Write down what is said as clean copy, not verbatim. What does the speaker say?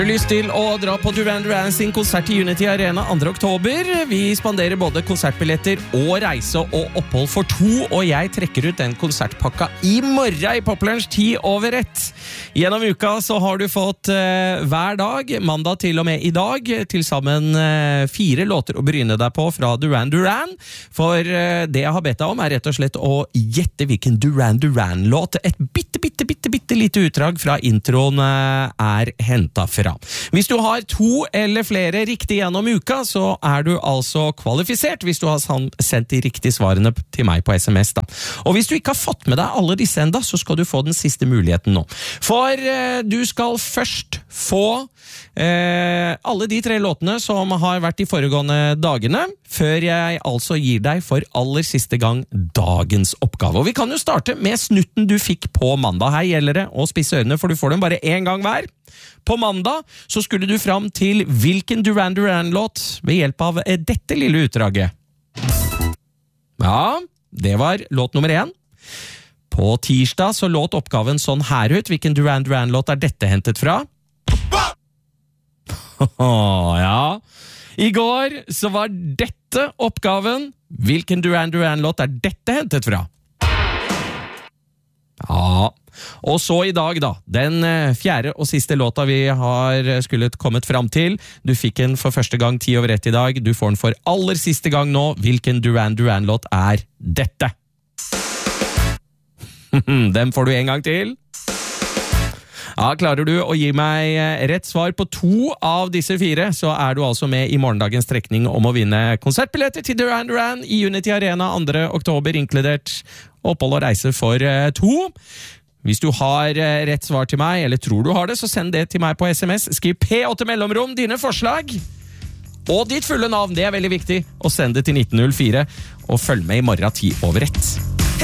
Har du lyst til å dra på Duran Duran sin konsert i Unity Arena 2. oktober? Vi spanderer både konsertbilletter og reise og opphold for 2, og jeg trekker ut den konsertpakka i morgen i Poplunsj 10:10. Gjennom uka så har du fått hver dag, mandag til og med i dag, til sammen 4 låter å bryne deg på fra Duran Duran. For det jeg har bedt deg om er rett og slett å gjette hvilken Duran Duran-låt et bitte lite utdrag fra introen er hentet fra. Hvis du har 2 eller flere riktig gjennom uka, så er du altså kvalifisert hvis du har sendt de riktige svarene til meg på SMS da. Og hvis du ikke har fått med deg alle disse enda, så skal du få den siste muligheten nå. For du skal først få alle de 3 låtene som har vært de foregående dagene, før jeg altså gir deg for aller siste gang dagens oppgave. Og vi kan jo starte med snutten du fikk på mandag. Her gjelder det å spisse ørene, for du får dem bare en gang hver. På mandag så skulle du fram til hvilken Duran Duran-låt ved hjelp av dette lille utdraget. Ja, det var låt nummer 1. På tirsdag så låt oppgaven sånn her ut. Hvilken Duran Duran-låt er dette hentet fra? Ja. I går så var dette oppgaven. Hvilken Duran Duran-låt er dette hentet fra? Ja. Og så i dag da, den 4. og siste låta vi har skulle kommet fram til. Du fikk den for første gang 10:10 i dag. Du får den for aller siste gang nå. Hvilken Duran Duran-låt er dette? Den får du en gang til. Ja, klarer du å gi meg rett svar på 2 av disse 4, så er du altså med i morgendagens trekning om å vinne konsertbilletter til Duran Duran i Unity Arena 2. oktober, inkludert opphold og reise for 2. Hvis du har rett svar til meg, eller tror du har det, så send det til meg på SMS. Skriv P8 mellomrom, dine forslag, og ditt fulle navn, det er veldig viktig, og send det til 1904, og følg med i morgen 10:10.